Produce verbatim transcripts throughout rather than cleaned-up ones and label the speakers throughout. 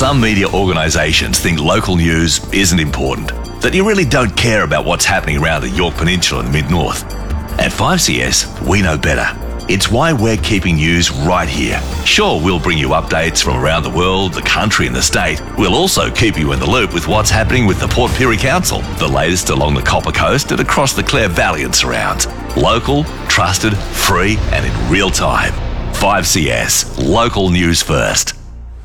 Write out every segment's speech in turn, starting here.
Speaker 1: Some media organisations think local news isn't important, that you really don't care about what's happening around the Yorke Peninsula and Mid-North. At five C S, we know better. It's why we're keeping news right here. Sure, we'll bring you updates from around the world, the country and the state. We'll also keep you in the loop with what's happening with the Port Pirie Council, the latest along the Copper Coast and across the Clare Valley and surrounds. Local, trusted, free and in real time. five C S, local news first.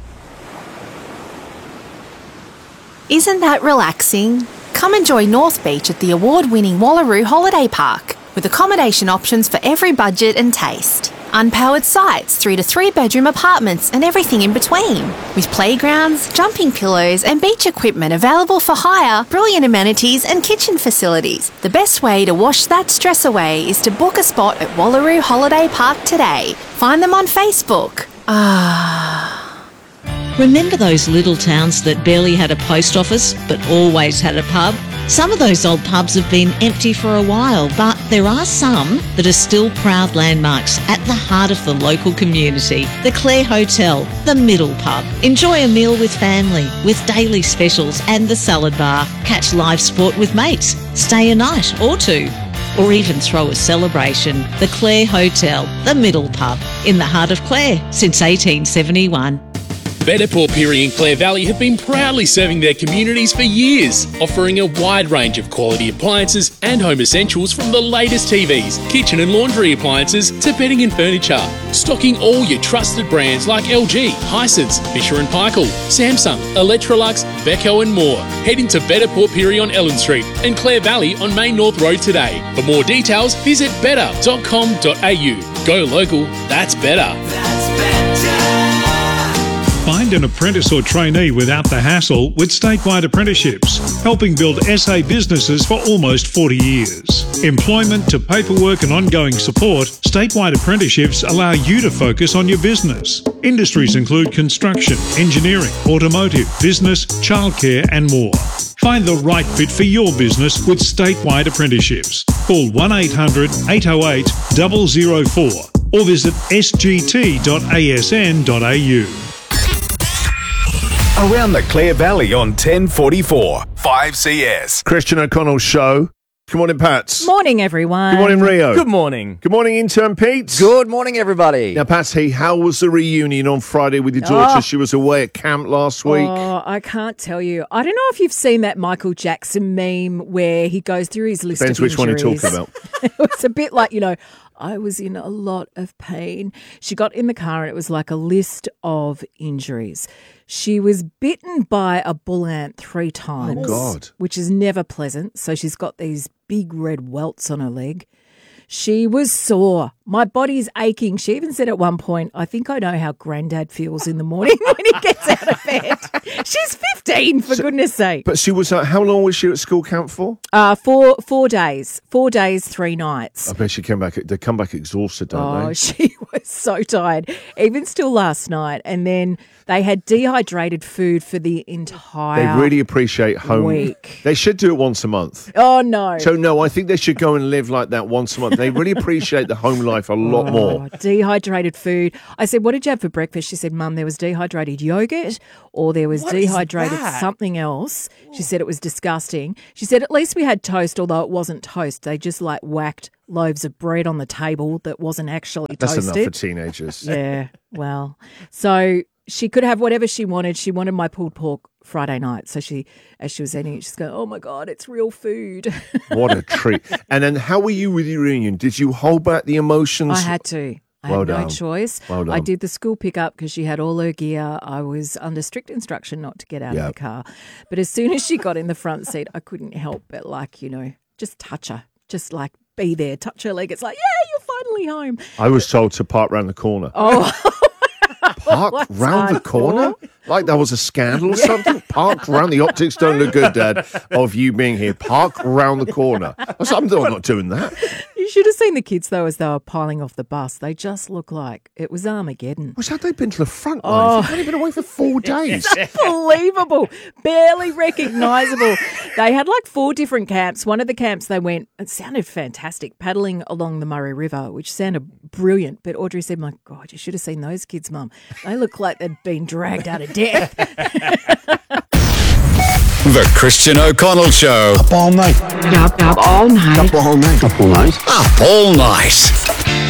Speaker 2: Isn't that relaxing? Come enjoy North Beach at the award-winning Wallaroo Holiday Park, with accommodation options for every budget and taste. Unpowered sites, three to three bedroom apartments and everything in between. With playgrounds, jumping pillows and beach equipment available for hire, brilliant amenities and kitchen facilities. The best way to wash that stress away is to book a spot at Wallaroo Holiday Park today. Find them on Facebook. Ah...
Speaker 3: Remember those little towns that barely had a post office but always had a pub? Some of those old pubs have been empty for a while, but there are some that are still proud landmarks at the heart of the local community. The Clare Hotel, the Middle Pub. Enjoy a meal with family, with daily specials and the salad bar. Catch live sport with mates. Stay a night or two. Or even throw a celebration. The Clare Hotel, the Middle Pub, in the heart of Clare since eighteen seventy-one.
Speaker 4: Better Port Pirie and Clare Valley have been proudly serving their communities for years, offering a wide range of quality appliances and home essentials from the latest T Vs, kitchen and laundry appliances to bedding and furniture. Stocking all your trusted brands like L G, Hisense, Fisher and Paykel, Samsung, Electrolux, Beko and more. Head into Better Port Pirie on Ellen Street and Clare Valley on Main North Road today. For more details, visit better dot com dot a u. Go local, that's better. That's better.
Speaker 5: Find an apprentice or trainee without the hassle with Statewide Apprenticeships, helping build S A businesses for almost forty years. Employment to paperwork and ongoing support, Statewide Apprenticeships allow you to focus on your business. Industries include construction, engineering, automotive, business, childcare and more. Find the right fit for your business with Statewide Apprenticeships. Call one eight hundred, eight oh eight, zero zero four or visit s g t dot a s n dot a u.
Speaker 6: Around the Clare Valley on ten forty-four, five C S.
Speaker 7: Christian O'Connell's show. Good morning, Pats.
Speaker 8: Morning, everyone.
Speaker 7: Good morning, Rio.
Speaker 9: Good morning.
Speaker 7: Good morning, intern Pete.
Speaker 9: Good morning, everybody.
Speaker 7: Now, Patsy, how was the reunion on Friday with your daughter?
Speaker 8: Oh.
Speaker 7: She was away at camp last week.
Speaker 8: Oh, I can't tell you. I don't know if you've seen that Michael Jackson meme where he goes through his list
Speaker 7: Depends
Speaker 8: of
Speaker 7: which one you're
Speaker 8: injuries.
Speaker 7: talking about.
Speaker 8: It's a bit like, you know, I was in a lot of pain. She got in the car and it was like a list of injuries. She was bitten by a bull ant three times.
Speaker 7: Oh, God.
Speaker 8: Which is never pleasant. So she's got these big red welts on her leg. She was sore. My body's aching. She even said at one point, I think I know how Granddad feels in the morning when he gets out of bed. She's fifteen, for
Speaker 7: So-
Speaker 8: goodness sake.
Speaker 7: But she was, uh, how long was she at school camp for?
Speaker 8: Uh, four four days. Four days, three nights.
Speaker 7: I bet she came back, they come back exhausted, don't
Speaker 8: Oh,
Speaker 7: they?
Speaker 8: she was so tired, even still last night. And then they had dehydrated food for the entire
Speaker 7: They really appreciate home.
Speaker 8: week.
Speaker 7: They should do it once a month.
Speaker 8: Oh, no.
Speaker 7: So, no, I think they should go and live like that once a month. They really appreciate the home life a lot
Speaker 8: Oh,
Speaker 7: more.
Speaker 8: dehydrated food. I said, what did you have for breakfast? She said, Mum, there was dehydrated yogurt or there was
Speaker 9: What is
Speaker 8: dehydrated
Speaker 9: that?
Speaker 8: something else. She said it was disgusting. She said, at least we had toast, although it wasn't toast. They just like whacked loaves of bread on the table that wasn't actually
Speaker 7: That's
Speaker 8: toasted.
Speaker 7: enough for teenagers.
Speaker 8: Yeah, well, so she could have whatever she wanted. She wanted my pulled pork Friday night. So she, as she was eating it, she's going, oh my God, it's real food.
Speaker 7: What a treat. And then how were you with your reunion? Did you hold back the emotions?
Speaker 8: I had to. I
Speaker 7: Well
Speaker 8: had no
Speaker 7: done.
Speaker 8: choice.
Speaker 7: Well done.
Speaker 8: I did the school pickup because she had all her gear. I was under strict instruction not to get out
Speaker 7: Yep.
Speaker 8: of the car. But as soon as she got in the front seat, I couldn't help but like, you know, just touch her. Just like be there, touch her leg. It's like, yeah, you're finally home.
Speaker 7: I was told to park round the corner.
Speaker 8: Oh,
Speaker 7: Park
Speaker 8: What's
Speaker 7: round the
Speaker 8: that
Speaker 7: corner? Like that was a scandal or something? Park round the optics don't look good, Dad, of you being here. Park round the corner. I said, I'm not doing that.
Speaker 8: you You should have seen the kids, though, as they were piling off the bus. They just look like it was Armageddon.
Speaker 7: Was that they've been to the front
Speaker 8: Oh.
Speaker 7: lines? They've only been away for four days.
Speaker 8: Unbelievable. Barely recognisable. They had like four different camps. One of the camps they went, it sounded fantastic, paddling along the Murray River, which sounded brilliant. But Audrey said, my God, you should have seen those kids, Mum. They look like they'd been dragged out of death.
Speaker 9: The Christian O'Connell Show.
Speaker 10: Up all night.
Speaker 11: Up, up all night.
Speaker 10: Up all night. Up all night.
Speaker 9: Up all night.